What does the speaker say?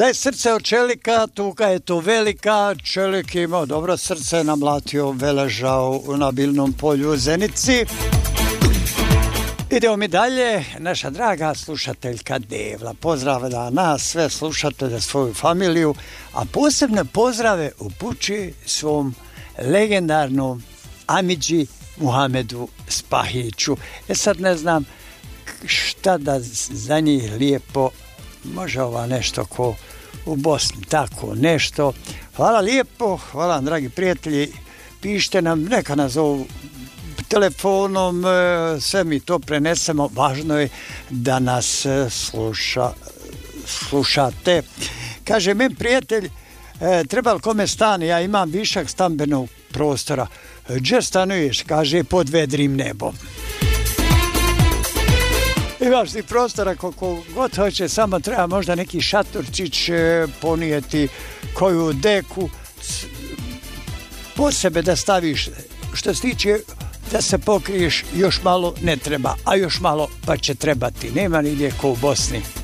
Da je srce od čelika, tuga je tu velika. Čelik je imao dobro srce, namlatio veležao na biljnom polju u Zenici. Idemo mi dalje. Naša draga slušateljka Devla pozdravlja nas, sve slušatelje, svoju familiju, a posebne pozdrave upući svom legendarnom amidži Muhamedu Spahiću. Sad ne znam šta da za njih lijepo, može ova nešto ko u Bosni, tako nešto. Hvala lijepo, hvala dragi prijatelji, pišite nam, neka nas zovu telefonom, sve mi to prenesemo, važno je da nas slušate. Kaže, meni prijatelj, treba li kome stan, ja imam višak stambenog prostora. Gdje stanuješ? Kaže, pod vedrim nebom. Imaš ti prostora koliko god hoće, samo treba možda neki šatorčić ponijeti, koju deku po sebe da staviš. Što se tiče da se pokriješ, još malo ne treba, a još malo pa će trebati. Nema nigdje ko u Bosni.